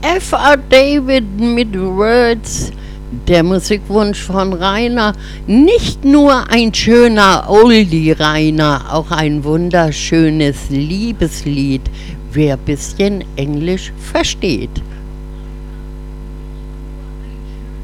F.R. David mit Words, der Musikwunsch von Rainer. Nicht nur ein schöner Oldie, Rainer, auch ein wunderschönes Liebeslied, wer bisschen Englisch versteht.